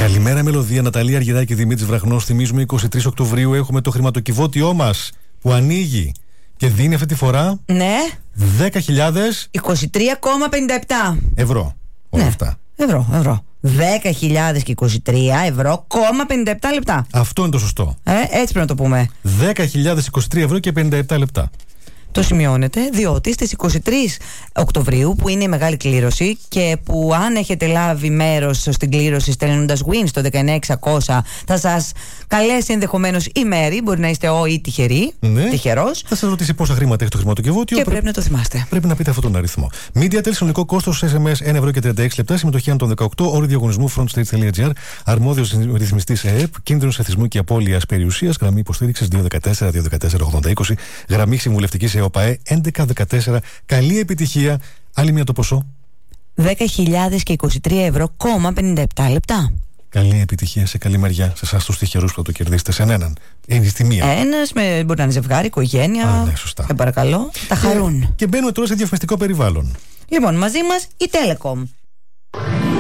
Καλημέρα, Μελωδία, Ναταλία Αργυράκη, Δημήτρης Βραχνός. Θυμίζουμε 23 Οκτωβρίου έχουμε το χρηματοκιβώτιό μας που ανοίγει και δίνει αυτή τη φορά. Ναι. 10.000. 23,57 ευρώ. Όλα αυτά. Ευρώ. 10.000 και 23 ευρώ, 57 λεπτά. Αυτό είναι το σωστό. Έτσι πρέπει να το πούμε. 10.023 ευρώ και 57 λεπτά. Το σημειώνετε, διότι στις 23 Οκτωβρίου, που είναι η μεγάλη κλήρωση και που αν έχετε λάβει μέρος στην κλήρωση στέλνοντας win στο 19600, θα σας καλέσει ενδεχομένως η Μέρη, μπορεί να είστε ή τυχεροί, τυχερός. Θα σας ρωτήσει πόσα χρήματα έχει το χρηματοκιβώτιο. Και πρέπει να το θυμάστε. Πρέπει να πείτε αυτόν τον αριθμό. MediaTel, συνολικό κόστος SMS 1 ευρώ και 36 λεπτά, συμμετοχή άνω των 18, όριο διαγωνισμού frontstage.gr, αρμόδιος ρυθμιστής ΕΕΠ, κίνδυνος εθισμού και απώλειας περιουσίας, γραμμή υποστήριξης 214-214-8020, γραμμή συμβουλευτικής ΕΟΠΑΕ 1114. Καλή επιτυχία. Άλλη μία το ποσό. 10.000 και 23 ευρώ, 57 λεπτά. Καλή επιτυχία σε καλή μεριά σε εσάς τους τυχερούς που θα το κερδίσετε σε έναν. Είναι στη μία. Ένας, μπορεί να είναι ζευγάρι, οικογένεια. Ναι, σωστά. Παρακαλώ, τα χαρούν. Και μπαίνουμε τώρα σε διαφημιστικό περιβάλλον. Λοιπόν, μαζί μας η Telecom.